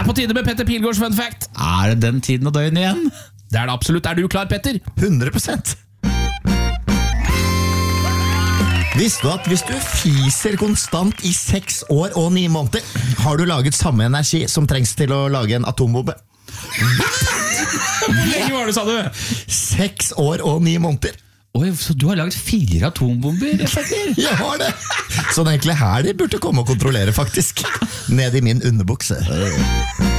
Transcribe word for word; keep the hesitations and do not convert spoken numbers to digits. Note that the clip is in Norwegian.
er på tide med Petter Pilgaards fun fact. Er det den tiden av døgnet igjen? Det er det absolutt. Er du klar, Petter? hundre prosent. Visste du at hvis du fiser konstant i seks år og ni måneder, har du laget samme energi som trengs til å lage en atombombe? Hvor lenge var det, sa du? Seks år og ni måneder. Oi, så du har laget fire atombomber, Petter? Jeg har det. Så det er egentlig her de burde komme og kontrollere, faktisk. Ned i min underbukse.